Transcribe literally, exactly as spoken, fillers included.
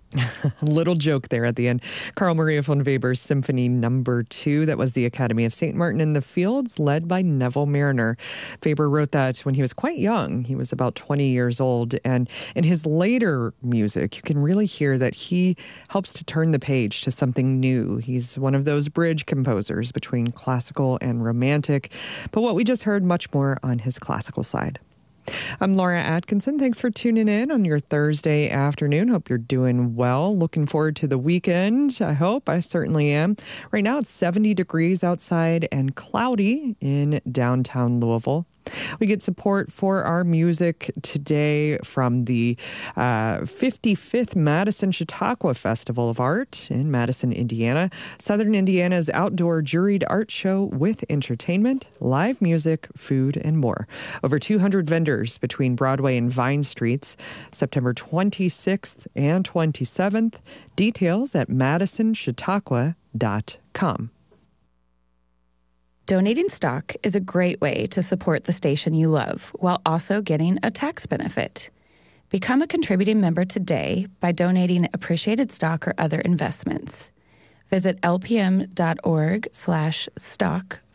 Little joke there at the end. Carl Maria von Weber's Symphony Number Two. That was the Academy of Saint Martin in the Fields, led by Neville Marriner. Weber wrote that when he was quite young. He was about twenty years old. And in his later music, you can really hear that he helps to turn the page to something new. He's one of those bridge composers between classical and romantic. But what we just heard, much more on his classical side. I'm Laura Atkinson. Thanks for tuning in on your Thursday afternoon. Hope you're doing well. Looking forward to the weekend. I hope. I certainly am. Right now it's seventy degrees outside and cloudy in downtown Louisville. We get support for our music today from the uh, fifty-fifth Madison Chautauqua Festival of Art in Madison, Indiana. Southern Indiana's outdoor juried art show with entertainment, live music, food, and more. Over two hundred vendors between Broadway and Vine Streets, September twenty-sixth and twenty-seventh. Details at madison chautauqua dot com. Donating stock is a great way to support the station you love while also getting a tax benefit. Become a contributing member today by donating appreciated stock or other investments. Visit lpm.org slash stock